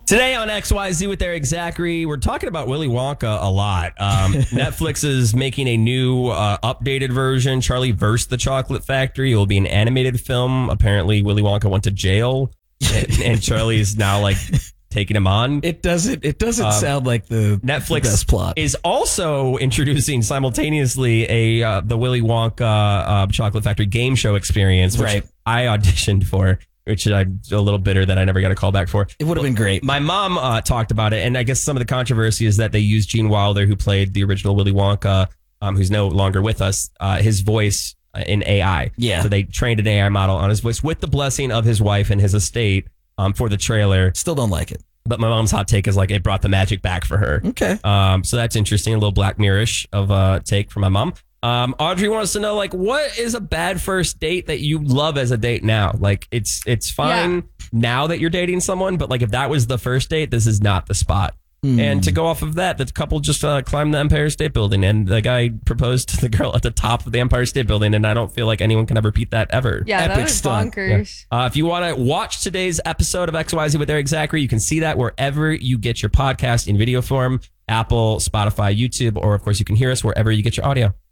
Today on XYZ with Eric Zachary, we're talking about Willy Wonka a lot. Netflix is making a new updated version, Charlie vs. the Chocolate Factory. It will be an animated film. Apparently, Willy Wonka went to jail, and Charlie's now like taking him on. It doesn't sound like the best plot. Is also introducing simultaneously the Willy Wonka Chocolate Factory game show experience, which I auditioned for. Which I'm a little bitter that I never got a call back for. It would have been great. My mom talked about it, and I guess some of the controversy is that they used Gene Wilder, who played the original Willy Wonka, who's no longer with us, his voice in AI. Yeah. So they trained an AI model on his voice with the blessing of his wife and his estate for the trailer. Still don't like it. But my mom's hot take is like it brought the magic back for her. Okay. So that's interesting. A little Black Mirror-ish of a take from my mom. Audrey wants to know, like, what is a bad first date that you love as a date now? Like, it's fine now that you're dating someone, but like if that was the first date, this is not the spot. And to go off of that, the couple just climbed the Empire State Building, and the guy proposed to the girl at the top of the Empire State Building, and I don't feel like anyone can ever repeat that ever. Yeah, Epic that was stunt. bonkers. Yeah. If you want to watch today's episode of XYZ with Eric Zachary, you can see that wherever you get your podcast in video form, Apple, Spotify, YouTube, or of course you can hear us wherever you get your audio.